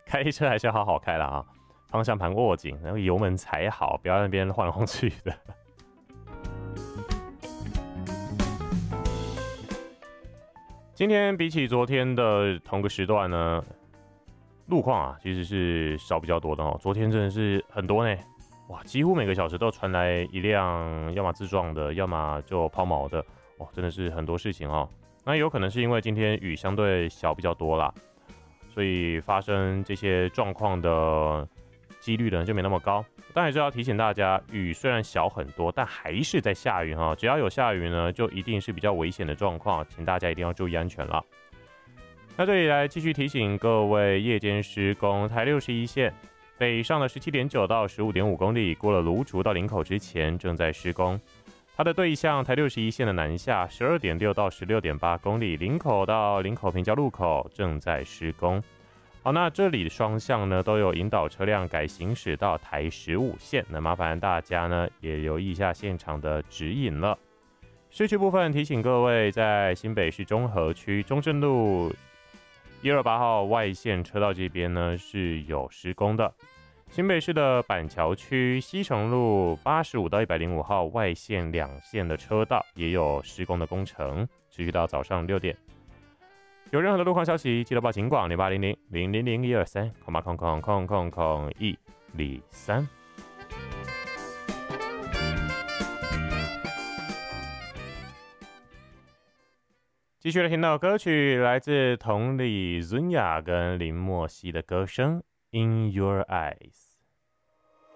开车还是要好好开啦啊，方向盘握紧，然后油门踩好，不要在那边晃来晃去的。今天比起昨天的同个时段呢，路况啊其实是少比较多的哦。昨天真的是很多呢，哇，几乎每个小时都传来一辆要么自撞的，要么就抛锚的，哦，真的是很多事情哦。那有可能是因为今天雨相对小比较多啦，所以发生这些状况的几率呢就没那么高。但还是要提醒大家，雨虽然小很多，但还是在下雨哈。只要有下雨呢，就一定是比较危险的状况，请大家一定要注意安全了。那这里来继续提醒各位，夜间施工，台61线北上的17.9到15.5公里，过了芦竹到林口之前正在施工。它的对向台61线的南下12.6到16.8公里，林口到林口平交路口正在施工。好，那这里的双向呢都有引导车辆改行驶到台15线，那麻烦大家呢也留意一下现场的指引了。市区部分提醒各位，在新北市中和区中正路128号外线车道这边呢是有施工的。新北市的板桥区西城路85到105号外线两线的车道也有施工的工程，持续到早上6点。有任何的路况消息，记得报警广0800-000-123，0800-123。继续来听到歌曲，来自同里尊雅跟林莫熙的歌声《In Your Eyes》。